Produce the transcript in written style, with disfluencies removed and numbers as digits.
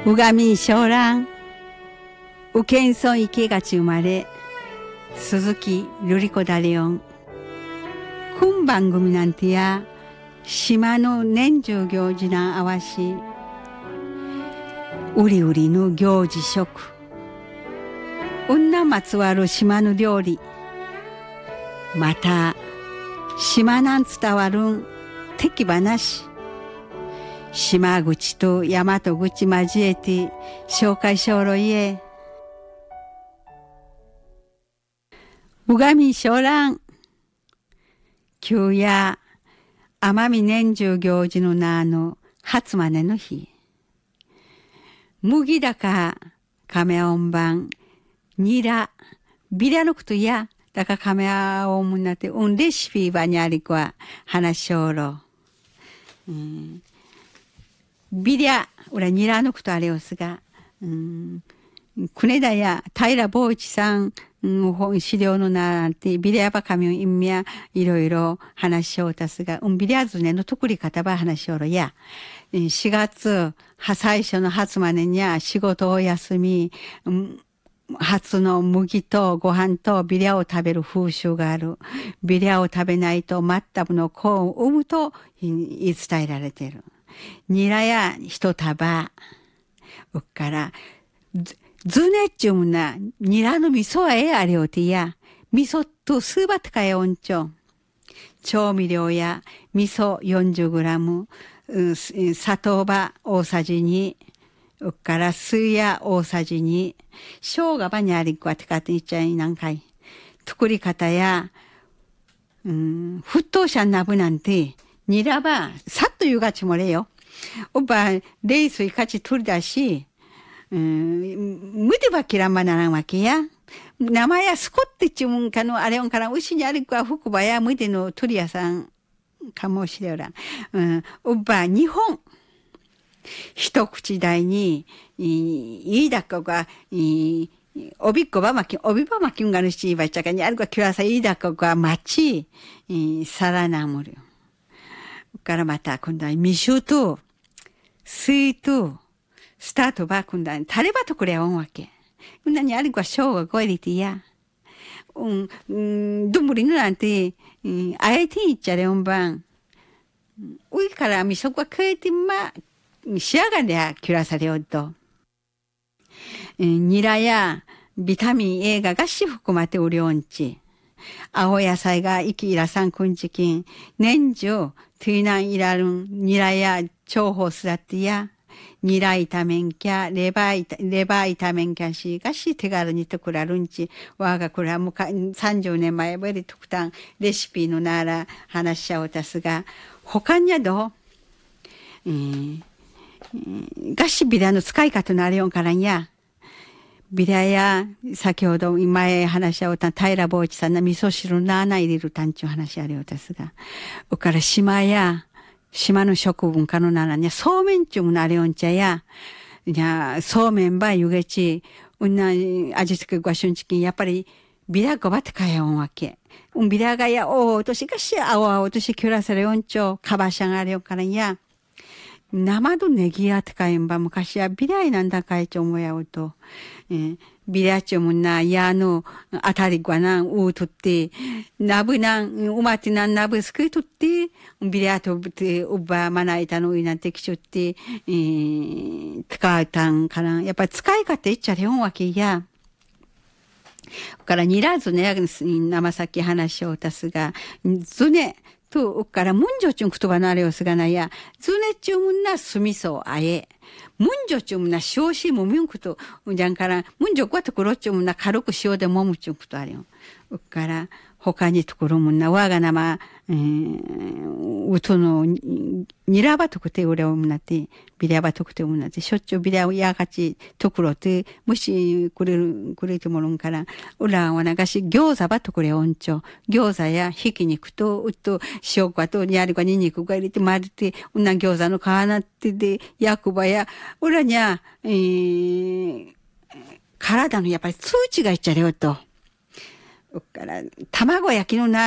うがみんしょうらん、うけんそん池がち生まれ、鈴木瑠璃子だれよん。今番組なんてや、島の年中行事なんあわし、うりうりの行事食、女まつわる島の料理、また、島なん伝わるん、敵話、島口と大和口交えて紹介しょろいえ。うがみしょらん。旧夜、奄美年中行事の名の初まねの日。麦だか、亀音番、ニラ、ビラのことや、だか亀音むなって、レシピばにありこは話しょろ。ビリャ、俺ニラのことあれよすが、国田や平坊一さん、資料のなんて、ビリャば神を意味や、いろいろ話しようたすが、ビリャズねのとくり方ば話しよろや、4月、最初の初までには仕事を休み、初の麦とご飯とビリャを食べる風習がある。ビリャを食べないと全くの子を産むと言い伝えられている。ニラや一束、うっから、ずねっちゅうもな、ニラの味噌はあれよてや、味噌とスーバってかえおんちょ。調味料や味噌 40g、砂糖ば大さじ2、うっから水や大さじ2、生姜ばにありっこわってかっていっちゃいなんかい。作り方や、沸騰者なぶなんて、ニラば、さっとゆがちもれよ。おば、冷水かち取りだし、むでばきらんばならんわけや。名前やスコってちゅうんかの、あれんから、牛にありくは福ばやむでの鳥屋さんかもしれおらん。おば、日本。一口大に、いいだっこが、おびっこばまき、おびばまきんがぬしばっちゃかにあるかきらさいいだっこがまち、さらなむる。からまた今度は味噌と水とスタートば今度はタレばとこれはおんわけ。こんなにあるかしょうがごえりてや。どんぶりのなんて、あえていっちゃれおんばん。ういから味噌が食えてま、仕上がりゃきらされよっと。ニラやビタミン A ががし含まっておりょんち。青野菜が生きいらさんくんちきん、年中、トゥイナンいらるん、ニラや重宝すらってや、ニラ炒めんきゃ、レバー炒めんきゃし、がし手軽にとくらるんち、わがこれはもう30年前ばりとくたん、レシピのなら話しちゃおたすが、他にはどうがしビラの使い方のあれよんからんや、ビラや、先ほど前話し合うた平坊一さんの味噌汁なあな入れるたんちゅう話あるようですが、おから島や、島の食文化のならにゃ、そうめんちゅうもなれよんちゃや、じゃそうめんばゆげち、味付けごしゅんちきん、やっぱりビラごばってかやおんわけ。ビラがや、おとしがし、おとしきゅらされよんちょ、かばしゃがあれよからんや、生のネギやてかいんば昔はビライなんだかいち思やうと、ビラチョムなやのあたりがなんうとってナブなんうまてなんナブすくいとってビラとってうばまないたのういなんてきちょって使うたんかなやっぱり使い方いっちゃれんわけや。からにらずね生さっき話しをたすがずねと、うっから、ムンジョチュン言葉のあれをすがなや、ずねちゅうんなすみそあえ、ムンジョチュンな塩しもみんこと、じゃんから、ムンジョクはところちゅうんな軽く塩でもむちゅんことあれよ。うっから、他にところもんな、わがなま、うとの、にらばとくてうれをむなって、ビリャばとくてうむなって、しょっちゅうビリャをやがちところって、もしくれてもろんから、うらはながし餃子ばとくれおんちょ。餃子やひき肉と、塩かと、にゃりかにんにくが入れて混ぜて、餃子の皮なってで、焼くばや、うらにゃ、体のやっぱり通知がいっちゃれよと。から卵焼きのな